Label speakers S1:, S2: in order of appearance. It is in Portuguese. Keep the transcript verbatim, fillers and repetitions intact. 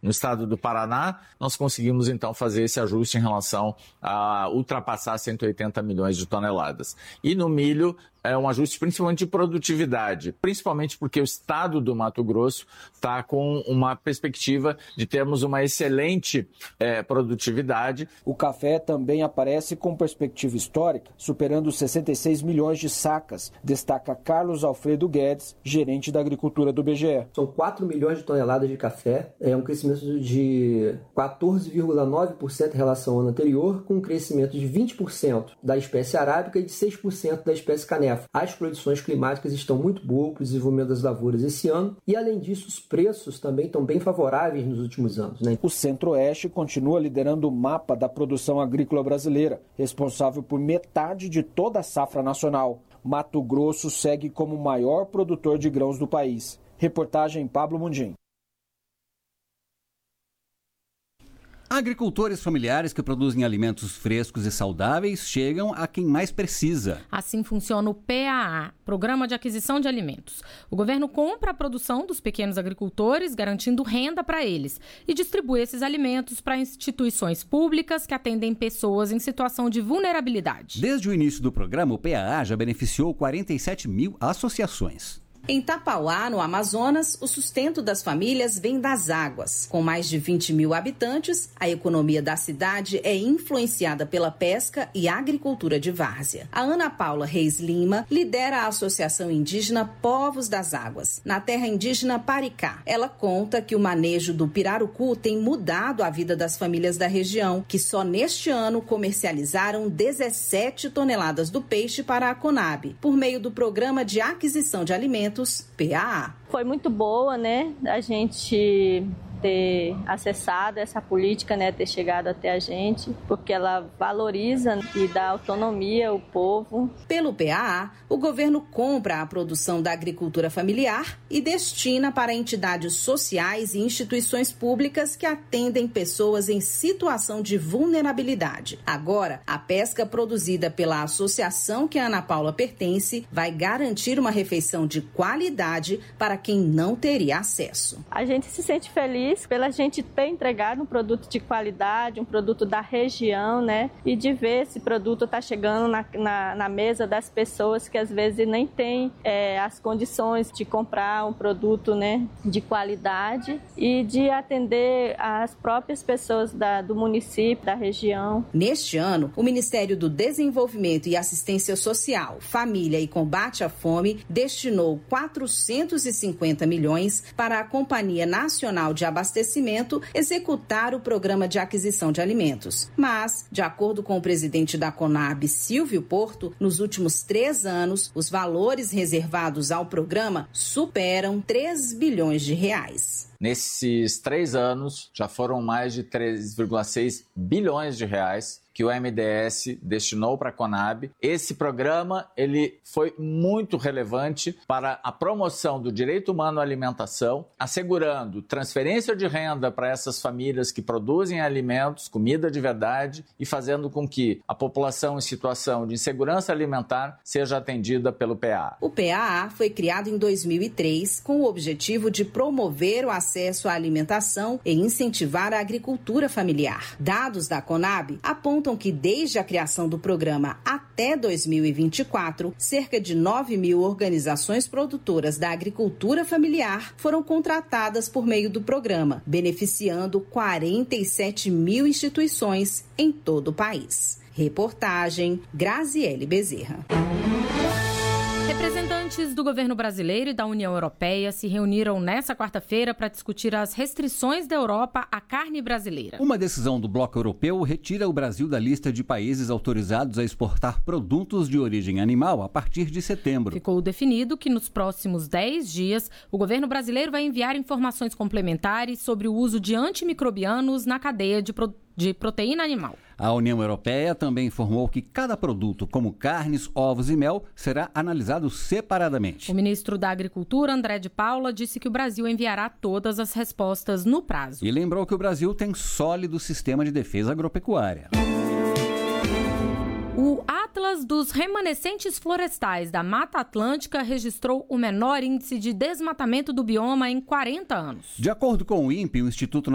S1: no estado do Paraná, nós conseguimos então fazer esse ajuste em relação a ultrapassar cento e oitenta milhões de toneladas. E no milho, é um ajuste principalmente de produtividade, principalmente porque o estado do Mato Grosso está com uma perspectiva de termos uma excelente é, produtividade.
S2: O café também aparece com perspectiva histórica, superando sessenta e seis milhões de sacas, destaca Carlos Alfredo Guedes, gerente da agricultura do B G E.
S3: São quatro milhões de toneladas de café, é um crescimento de quatorze vírgula nove por cento em relação ao ano anterior, com um crescimento de vinte por cento da espécie arábica e de seis por cento da espécie canefa. As condições climáticas estão muito boas para o desenvolvimento das lavouras esse ano e, além disso, os preços também estão bem favoráveis nos últimos anos, né?
S2: O Centro-Oeste continua liderando o mapa da produção agrícola brasileira, responsável por metade de toda a safra nacional. Mato Grosso segue como o maior produtor de grãos do país. Reportagem Pablo Mundim.
S4: Agricultores familiares que produzem alimentos frescos e saudáveis chegam a quem mais precisa.
S5: Assim funciona o P A A, Programa de Aquisição de Alimentos. O governo compra a produção dos pequenos agricultores, garantindo renda para eles, e distribui esses alimentos para instituições públicas que atendem pessoas em situação de vulnerabilidade.
S4: Desde o início do programa, o P A A já beneficiou quarenta e sete mil associações.
S6: Em Tapauá, no Amazonas, o sustento das famílias vem das águas. Com mais de vinte mil habitantes, a economia da cidade é influenciada pela pesca e agricultura de várzea. A Ana Paula Reis Lima lidera a Associação Indígena Povos das Águas, na terra indígena Paricá. Ela conta que o manejo do pirarucu tem mudado a vida das famílias da região, que só neste ano comercializaram dezessete toneladas do peixe para a Conab, por meio do Programa de Aquisição de Alimentos, P A A.
S7: Foi muito boa, né, a gente ter acessado essa política, né, ter chegado até a gente, porque ela valoriza e dá autonomia ao povo.
S6: Pelo P A A, o governo compra a produção da agricultura familiar e destina para entidades sociais e instituições públicas que atendem pessoas em situação de vulnerabilidade. Agora, a pesca produzida pela associação que a Ana Paula pertence vai garantir uma refeição de qualidade para quem não teria acesso.
S7: A gente se sente feliz pela gente ter entregado um produto de qualidade, um produto da região, né? E de ver esse produto estar tá chegando na, na, na mesa das pessoas que às vezes nem têm é, as condições de comprar um produto, né, de qualidade e de atender as próprias pessoas da, do município, da região.
S6: Neste ano, o Ministério do Desenvolvimento e Assistência Social, Família e Combate à Fome destinou quatrocentos e cinquenta milhões para a Companhia Nacional de Abastecimento executar o programa de aquisição de alimentos. Mas, de acordo com o presidente da Conab, Silvio Porto, nos últimos três anos, os valores reservados ao programa superam três bilhões de reais.
S1: Nesses três anos, já foram mais de três vírgula seis bilhões de reais que o M D S destinou para a Conab. Esse programa ele foi muito relevante para a promoção do direito humano à alimentação, assegurando transferência de renda para essas famílias que produzem alimentos, comida de verdade, e fazendo com que a população em situação de insegurança alimentar seja atendida pelo P A A.
S6: O P A A foi criado em dois mil e três com o objetivo de promover o acesso à alimentação e incentivar a agricultura familiar. Dados da Conab apontam que desde a criação do programa até dois mil e vinte e quatro, cerca de nove mil organizações produtoras da agricultura familiar foram contratadas por meio do programa, beneficiando quarenta e sete mil instituições em todo o país. Reportagem Graziele Bezerra.
S5: Representantes do governo brasileiro e da União Europeia se reuniram nesta quarta-feira para discutir as restrições da Europa à carne brasileira.
S4: Uma decisão do bloco europeu retira o Brasil da lista de países autorizados a exportar produtos de origem animal a partir de setembro.
S5: Ficou definido que nos próximos dez dias o governo brasileiro vai enviar informações complementares sobre o uso de antimicrobianos na cadeia de produção de proteína animal.
S4: A União Europeia também informou que cada produto, como carnes, ovos e mel, será analisado separadamente.
S5: O ministro da Agricultura, André de Paula, disse que o Brasil enviará todas as respostas no prazo.
S4: E lembrou que o Brasil tem sólido sistema de defesa agropecuária.
S5: O Atlas dos Remanescentes Florestais da Mata Atlântica registrou o menor índice de desmatamento do bioma em quarenta anos.
S4: De acordo com o INPE, o Instituto